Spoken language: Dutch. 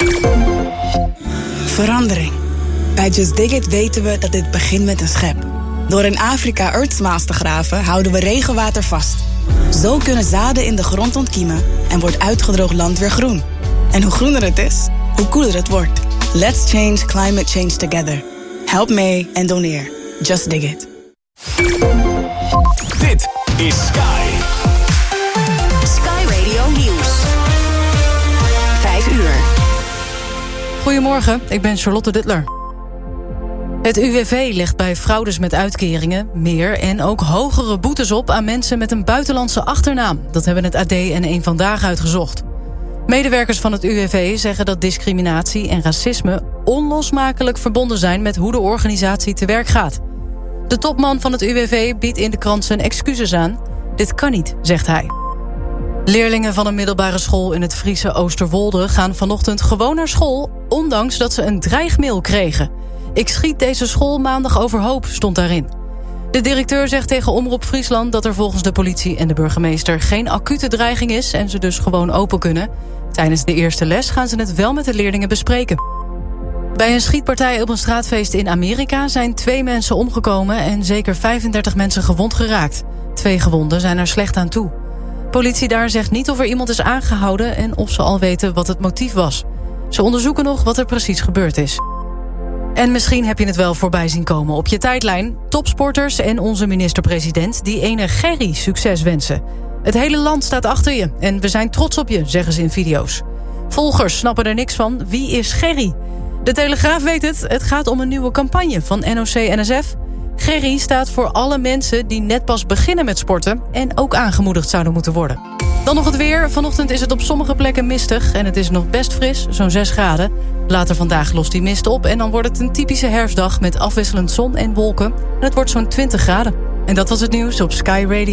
Verandering. Bij Just Dig It weten we dat dit begint met een schep. Door in Afrika Earth Smiles te graven houden we regenwater vast. Zo kunnen zaden in de grond ontkiemen en wordt uitgedroogd land weer groen. En hoe groener het is, hoe koeler het wordt. Let's change climate change together. Help mee en doneer. Just Dig It. Dit is Sky. Sky Radio Nieuws. 5 uur. Goedemorgen, ik ben Charlotte Duttler. Het UWV legt bij fraudes met uitkeringen meer en ook hogere boetes op aan mensen met een buitenlandse achternaam. Dat hebben het AD en Eén Vandaag uitgezocht. Medewerkers van het UWV zeggen dat discriminatie en racisme onlosmakelijk verbonden zijn met hoe de organisatie te werk gaat. De topman van het UWV biedt in de krant zijn excuses aan. Dit kan niet, zegt hij. Leerlingen van een middelbare school in het Friese Oosterwolde gaan vanochtend gewoon naar school, ondanks dat ze een dreigmail kregen. Ik schiet deze school maandag overhoop, stond daarin. De directeur zegt tegen Omroep Friesland dat er volgens de politie en de burgemeester geen acute dreiging is en ze dus gewoon open kunnen. Tijdens de eerste les gaan ze het wel met de leerlingen bespreken. Bij een schietpartij op een straatfeest in Amerika zijn 2 mensen omgekomen en zeker 35 mensen gewond geraakt. 2 gewonden zijn er slecht aan toe. Politie daar zegt niet of er iemand is aangehouden en of ze al weten wat het motief was. Ze onderzoeken nog wat er precies gebeurd is. En misschien heb je het wel voorbij zien komen op je tijdlijn. Topsporters en onze minister-president die ene Gerry succes wensen. Het hele land staat achter je en we zijn trots op je, zeggen ze in video's. Volgers snappen er niks van. Wie is Gerry? De Telegraaf weet het. Het gaat om een nieuwe campagne van NOC-NSF. Gerry staat voor alle mensen die net pas beginnen met sporten en ook aangemoedigd zouden moeten worden. Dan nog het weer. Vanochtend is het op sommige plekken mistig en het is nog best fris, zo'n 6 graden. Later vandaag lost die mist op en dan wordt het een typische herfstdag met afwisselend zon en wolken. En het wordt zo'n 20 graden. En dat was het nieuws op Sky Radio.